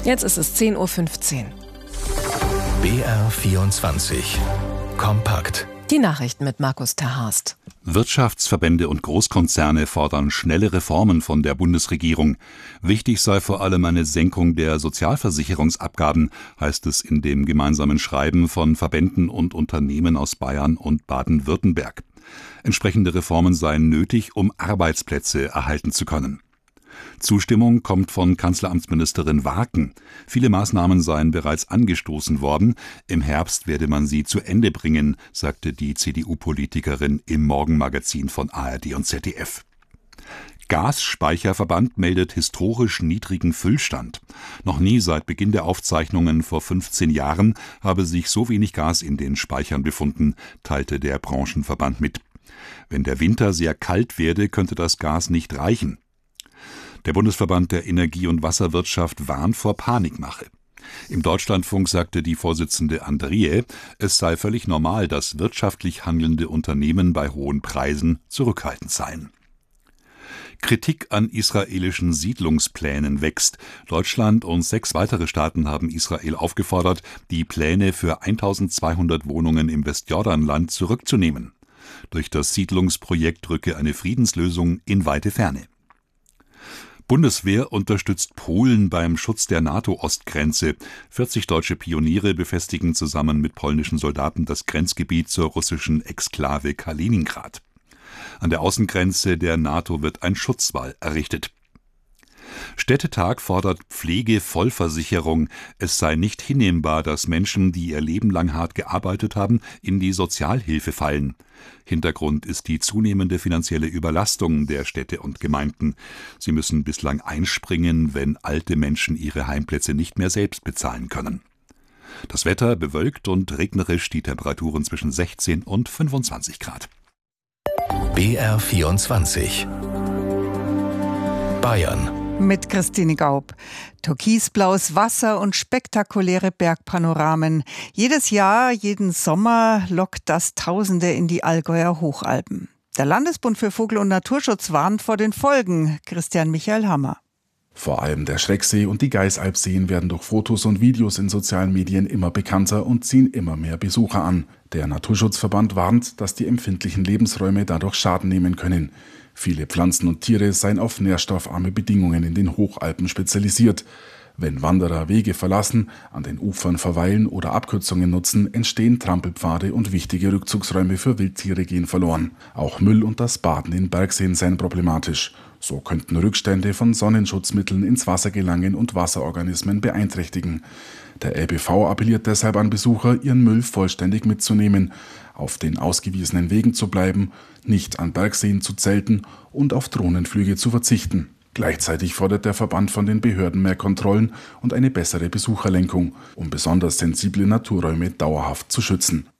Jetzt ist es 10:15 Uhr. BR24 kompakt. Die Nachrichten mit Markus Terhorst. Wirtschaftsverbände und Großkonzerne fordern schnelle Reformen von der Bundesregierung. Wichtig sei vor allem eine Senkung der Sozialversicherungsabgaben, heißt es in dem gemeinsamen Schreiben von Verbänden und Unternehmen aus Bayern und Baden-Württemberg. Entsprechende Reformen seien nötig, um Arbeitsplätze erhalten zu können. Zustimmung kommt von Kanzleramtsministerin Warken. Viele Maßnahmen seien bereits angestoßen worden. Im Herbst werde man sie zu Ende bringen, sagte die CDU-Politikerin im Morgenmagazin von ARD und ZDF. Gasspeicherverband meldet historisch niedrigen Füllstand. Noch nie seit Beginn der Aufzeichnungen vor 15 Jahren habe sich so wenig Gas in den Speichern befunden, teilte der Branchenverband mit. Wenn der Winter sehr kalt werde, könnte das Gas nicht reichen. Der Bundesverband der Energie- und Wasserwirtschaft warnt vor Panikmache. Im Deutschlandfunk sagte die Vorsitzende Andrie, es sei völlig normal, dass wirtschaftlich handelnde Unternehmen bei hohen Preisen zurückhaltend seien. Kritik an israelischen Siedlungsplänen wächst. Deutschland und 6 weitere Staaten haben Israel aufgefordert, die Pläne für 1200 Wohnungen im Westjordanland zurückzunehmen. Durch das Siedlungsprojekt rücke eine Friedenslösung in weite Ferne. Bundeswehr unterstützt Polen beim Schutz der NATO-Ostgrenze. 40 deutsche Pioniere befestigen zusammen mit polnischen Soldaten das Grenzgebiet zur russischen Exklave Kaliningrad. An der Außengrenze der NATO wird ein Schutzwall errichtet. Städtetag fordert Pflegevollversicherung. Es sei nicht hinnehmbar, dass Menschen, die ihr Leben lang hart gearbeitet haben, in die Sozialhilfe fallen. Hintergrund ist die zunehmende finanzielle Überlastung der Städte und Gemeinden. Sie müssen bislang einspringen, wenn alte Menschen ihre Heimplätze nicht mehr selbst bezahlen können. Das Wetter bewölkt und regnerisch, die Temperaturen zwischen 16 und 25 Grad. BR24 Bayern mit Christine Gaub. Türkisblaues Wasser und spektakuläre Bergpanoramen. Jedes Jahr, jeden Sommer lockt das Tausende in die Allgäuer Hochalpen. Der Landesbund für Vogel- und Naturschutz warnt vor den Folgen. Christian Michael Hammer. Vor allem der Schrecksee und die Geißalpseen werden durch Fotos und Videos in sozialen Medien immer bekannter und ziehen immer mehr Besucher an. Der Naturschutzverband warnt, dass die empfindlichen Lebensräume dadurch Schaden nehmen können. Viele Pflanzen und Tiere seien auf nährstoffarme Bedingungen in den Hochalpen spezialisiert. Wenn Wanderer Wege verlassen, an den Ufern verweilen oder Abkürzungen nutzen, entstehen Trampelpfade und wichtige Rückzugsräume für Wildtiere gehen verloren. Auch Müll und das Baden in Bergseen seien problematisch. So könnten Rückstände von Sonnenschutzmitteln ins Wasser gelangen und Wasserorganismen beeinträchtigen. Der LBV appelliert deshalb an Besucher, ihren Müll vollständig mitzunehmen, auf den ausgewiesenen Wegen zu bleiben, nicht an Bergseen zu zelten und auf Drohnenflüge zu verzichten. Gleichzeitig fordert der Verband von den Behörden mehr Kontrollen und eine bessere Besucherlenkung, um besonders sensible Naturräume dauerhaft zu schützen.